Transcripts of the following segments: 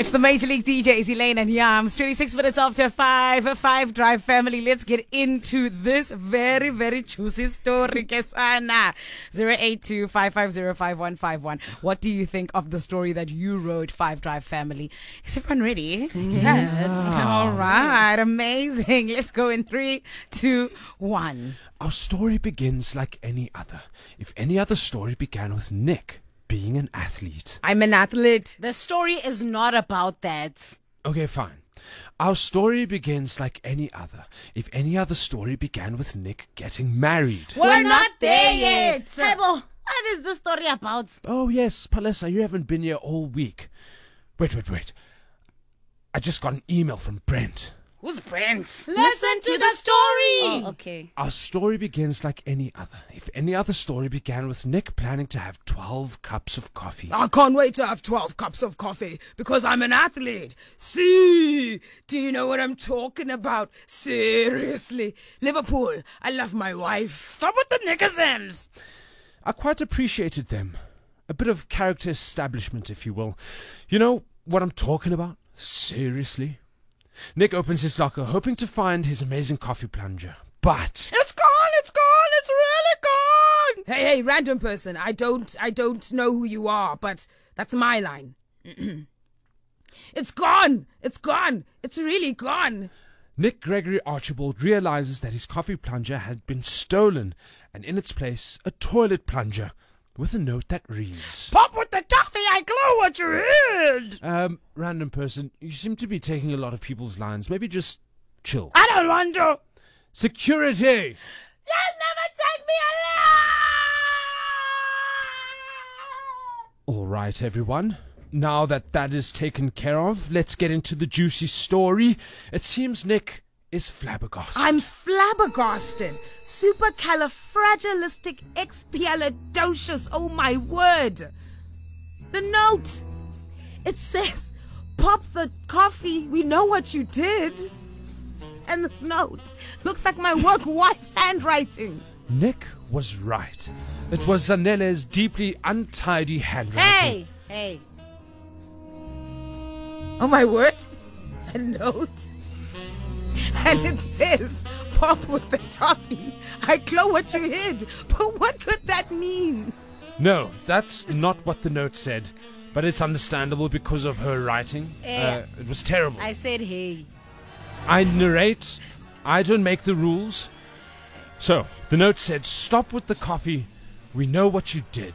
It's the Major League DJs, Elaine and Yams. 26 minutes after 5 Drive family. Let's get into this very, very juicy story. Kesana. 082-550-5151. What do you think of the story that you wrote, 5 Drive family? Is everyone ready? Yes. All right. Amazing. Let's go in 3, 2, 1. Our story begins like any other. If any other story began with Nick being an athlete. I'm an athlete. The story is not about that. Okay, fine. Our story begins like any other. If any other story began with Nick getting married. We're not there yet. Taibo, what is the story about? Oh yes, Palesa, you haven't been here all week. Wait. I just got an email from Brent. Who's Brent? Listen to the story. Oh, okay. Our story begins like any other. If any other story began with Nick planning to have 12 cups of coffee. I can't wait to have 12 cups of coffee because I'm an athlete. See, do you know what I'm talking about? Seriously. Liverpool, I love my wife. Stop with the niggisms. I quite appreciated them. A bit of character establishment, if you will. You know what I'm talking about? Seriously. Nick opens his locker, hoping to find his amazing coffee plunger. But It's gone, it's really gone. Hey, random person, I don't know who you are, but that's my line. It's gone, it's really gone. Nick Gregory Archibald realizes that his coffee plunger had been stolen, and in its place, a toilet plunger with a note that reads, Pop with the toffee, I glow what you heard. random person, you seem to be taking a lot of people's lines. Maybe just chill. I don't want to. Security! You'll never take me alive. All right, everyone. Now that is taken care of, let's get into the juicy story. It seems Nick is flabbergasted. I'm flabbergasted. Supercalifragilisticexpialidocious. Oh my word. The note. It says, pop the coffee. We know what you did. And this note looks like my work wife's handwriting. Nick was right. It was Zanele's deeply untidy handwriting. Hey. Oh my word. A note. And it says, pop with the toffee. I glow what you hid. But what could that mean? No, that's not what the note said. But it's understandable because of her writing. It was terrible. I said hey. I narrate. I don't make the rules. So, the note said, stop with the coffee. We know what you did.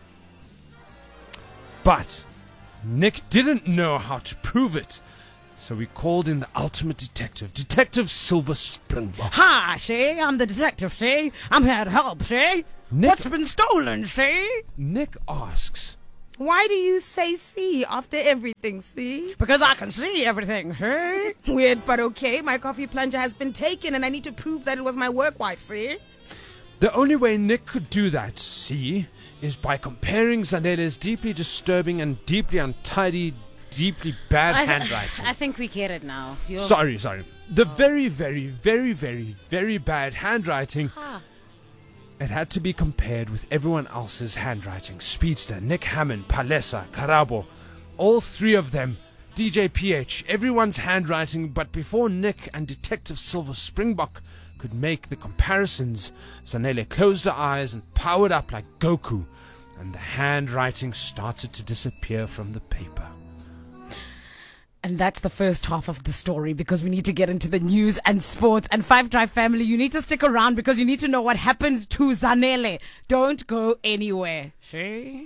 But Nick didn't know how to prove it. So we called in the ultimate detective, Detective Silver Springbok. Hi, see? I'm the detective, see? I'm here to help, see? Nick- What's been stolen, see? Nick asks, Why do you say see after everything, see? Because I can see everything, see? Weird, but okay. My coffee plunger has been taken and I need to prove that it was my work wife, see? the only way Nick could do that, see, is by comparing Zanele's deeply disturbing and deeply untidy, deeply bad handwriting. I think we get it now. Sorry. The very, very, very, very, very bad handwriting. It had to be compared with everyone else's handwriting. Speedster, Nick Hammond, Palesa, Karabo. All three of them. DJ PH. Everyone's handwriting. But before Nick and Detective Silver Springbok could make the comparisons, Zanele closed her eyes and powered up like Goku. And the handwriting started to disappear from the paper. And that's the first half of the story because we need to get into the news and sports. And 5 Drive family, you need to stick around because you need to know what happened to Zanele. Don't go anywhere. See?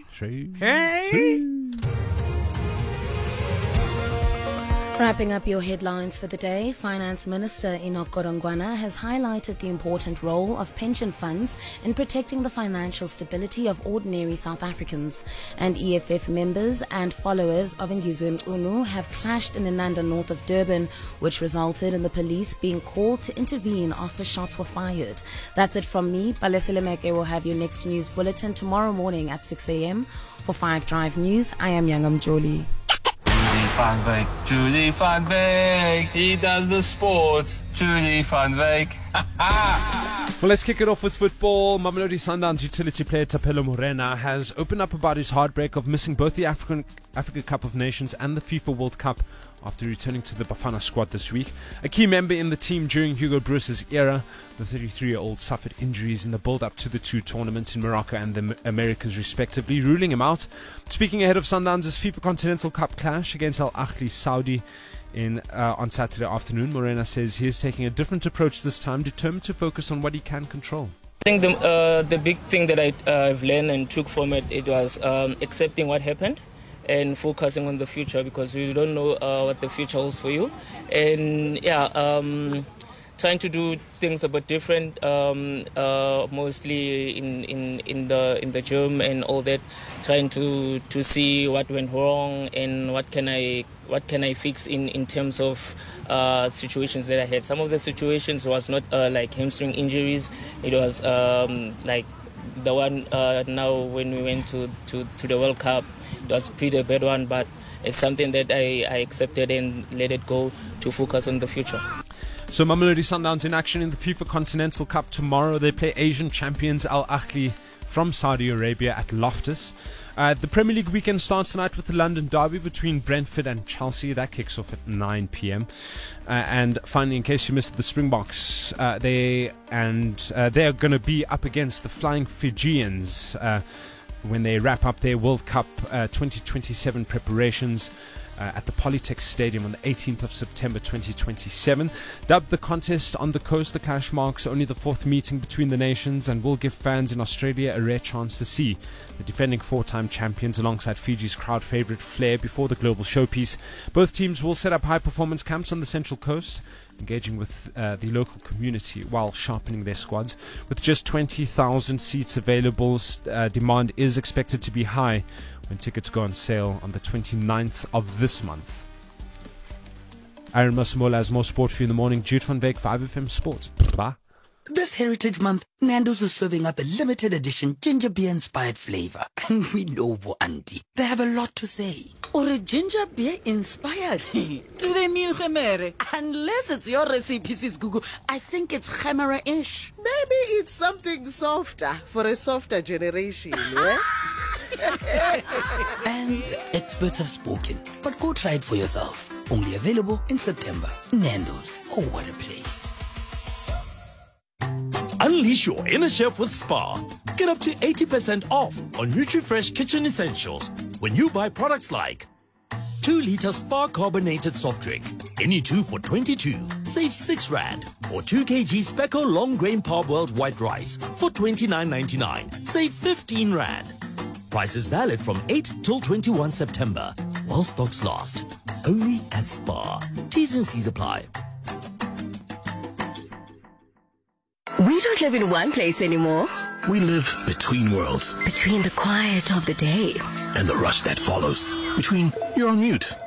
Wrapping up your headlines for the day, Finance Minister Enoch Godongwana has highlighted the important role of pension funds in protecting the financial stability of ordinary South Africans. And EFF members and followers of Ngizwe Mchunu have clashed in Inanda north of Durban, which resulted in the police being called to intervene after shots were fired. That's it from me. Palesa Lemeke will have your next news bulletin tomorrow morning at 6 a.m. For 5 Drive News, I am Yangam Jolie. Julie van Wyk, he does the sports. Julie van Wyk. Well, let's kick it off with football. Mamelodi Sundowns utility player Tapelo Morena has opened up about his heartbreak of missing both the Africa Cup of Nations and the FIFA World Cup after returning to the Bafana squad this week. A key member in the team during Hugo Broos's era, the 33-year-old suffered injuries in the build-up to the two tournaments in Morocco and the Americas respectively, ruling him out. Speaking ahead of Sundowns' FIFA Continental Cup clash against Al Ahly Saudi on Saturday afternoon, Morena says he is taking a different approach this time, determined to focus on what he can control. I think the big thing that I've learned and took from it was accepting what happened and focusing on the future, because we don't know what the future holds for you. And trying to do things a bit different, mostly in the gym and all that, trying to see what went wrong and what can I fix in terms of situations that I had. Some of the situations was not like hamstring injuries. It was like the one now when we went to the World Cup. It was pretty a bad one, but it's something that I accepted and let it go to focus on the future. So Mamelodi Sundowns in action in the FIFA Continental Cup tomorrow. They play Asian champions Al Ahly from Saudi Arabia at Loftus. The Premier League weekend starts tonight with the London derby between Brentford and Chelsea. That kicks off at 9 p.m. And finally, in case you missed the Springboks, they are going to be up against the Flying Fijians when they wrap up their World Cup 2027 preparations at the Polytech Stadium on the 18th of September 2027. Dubbed the contest on the coast, the clash marks only the fourth meeting between the nations and will give fans in Australia a rare chance to see the defending four-time champions alongside Fiji's crowd favourite Flair before the global showpiece. Both teams will set up high-performance camps on the Central Coast, engaging with the local community while sharpening their squads. With just 20,000 seats available, demand is expected to be high when tickets go on sale on the 29th of this month. Aaron Masamola has more sport for you in the morning. Jude van Beek, 5FM Sports. Bye. This Heritage Month, Nando's is serving up a limited edition ginger beer inspired flavor. And we know Auntie, they have a lot to say. Or a ginger beer inspired? Do they mean Khemere? Unless it's your recipe, Sis Gugu, I think it's Khemera-ish. Maybe it's something softer for a softer generation, yeah? And experts have spoken, but go try it for yourself. Only available in September. Nando's, oh what a place. Unleash your inner chef with Spar. Get up to 80% off on NutriFresh kitchen essentials when you buy products like 2-liter Spar carbonated soft drink. Any two for 22. Save 6 Rand. Or 2 kg Specco long grain parboiled white rice for 29.99. Save 15 Rand. Price is valid from 8 till 21 September. While stocks last. Only at Spar. T's and C's apply. We don't live in one place anymore. We live between worlds. Between the quiet of the day and the rush that follows. Between you're on mute